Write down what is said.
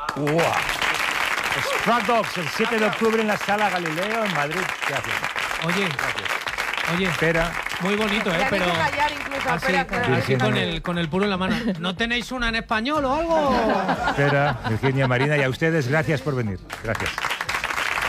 ¡Wow! Struck Dogs, el 7 de octubre en la Sala Galileo, en Madrid. Gracias. Oye, Espera. muy bonito, Ya pero hay que callar incluso, así, espera. así con el puro en la mano. ¿No tenéis una en español o algo? Espera, Virginia, Marina, y a ustedes, gracias por venir. Gracias.